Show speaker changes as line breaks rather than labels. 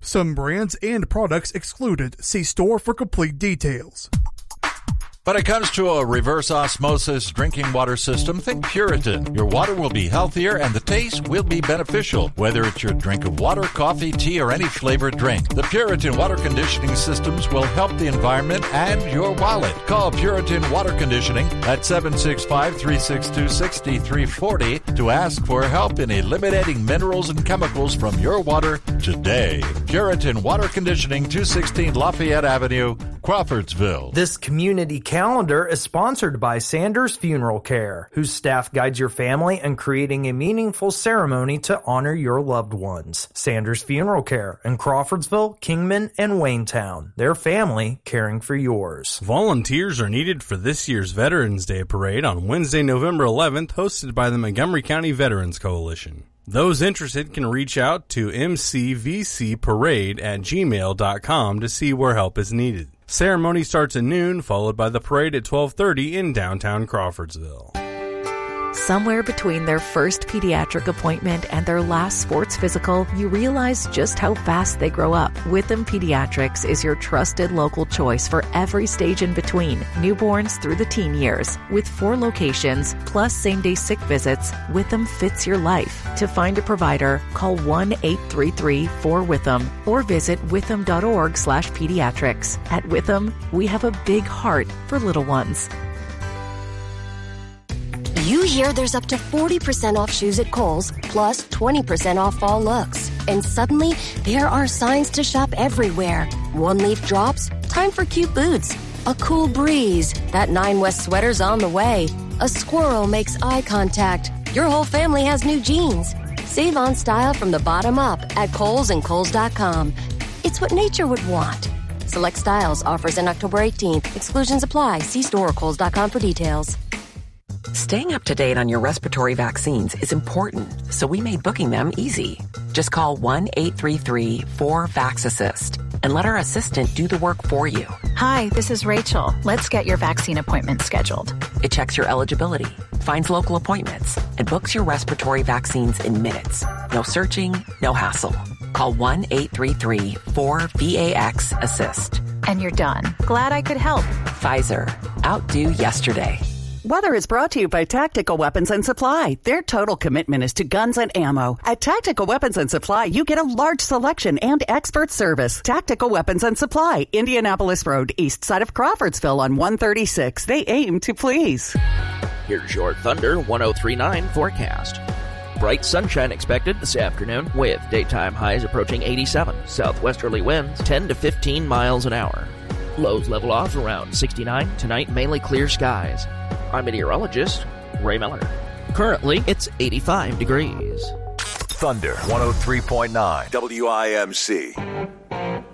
Some brands and products excluded. See store for complete details.
When it comes to a reverse osmosis drinking water system, think Puritan. Your water will be healthier and the taste will be beneficial, whether it's your drink of water, coffee, tea, or any flavored drink. The Puritan water conditioning systems will help the environment and your wallet. Call Puritan Water Conditioning at 765-362-6340 to ask for help in eliminating minerals and chemicals from your water today. Puritan Water Conditioning, 216 Lafayette Avenue, Crawfordsville.
This community calendar is sponsored by Sanders Funeral Care, whose staff guides your family in creating a meaningful ceremony to honor your loved ones. Sanders Funeral Care in Crawfordsville, Kingman, and Waynetown. Their family caring for yours.
Volunteers are needed for this year's Veterans Day Parade on Wednesday, November 11th, hosted by the Montgomery County Veterans Coalition. Those interested can reach out to mcvcparade@gmail.com to see where help is needed. Ceremony starts at noon, followed by the parade at 12:30 in downtown Crawfordsville.
Somewhere between their first pediatric appointment and their last sports physical, you realize just how fast they grow up. Witham Pediatrics is your trusted local choice for every stage in between, newborns through the teen years. With 4 locations, plus same-day sick visits, Witham fits your life. To find a provider, call 1-833-4WITHAM or visit witham.org/pediatrics. At Witham, we have a big heart for little ones.
You hear there's up to 40% off shoes at Kohl's, plus 20% off fall looks. And suddenly, there are signs to shop everywhere. One leaf drops, time for cute boots. A cool breeze, that 9 West sweater's on the way. A squirrel makes eye contact. Your whole family has new jeans. Save on style from the bottom up at Kohl's and Kohl's.com. It's what nature would want. Select styles, offers in October 18th. Exclusions apply. See store or Kohl's.com for details.
Staying up to date on your respiratory vaccines is important, so we made booking them easy. Just call 1-833-4VAX-ASSIST and let our assistant do the work for you.
Hi, this is Rachel. Let's get your vaccine appointment scheduled.
It checks your eligibility, finds local appointments, and books your respiratory vaccines in minutes. No searching, no hassle. Call 1-833-4VAX-ASSIST.
And you're done. Glad I could help.
Pfizer. Outdo yesterday.
Weather is brought to you by Tactical Weapons and Supply. Their total commitment is to guns and ammo. At Tactical Weapons and Supply, you get a large selection and expert service. Tactical Weapons and Supply, Indianapolis Road, east side of Crawfordsville on 136. They aim to please.
Here's your Thunder 1039 forecast. Bright sunshine expected this afternoon with daytime highs approaching 87. Southwesterly winds 10 to 15 miles an hour. Lows level off around 69. Tonight, mainly clear skies. I'm meteorologist Ray Miller. Currently, it's 85 degrees.
Thunder 103.9 WIMC.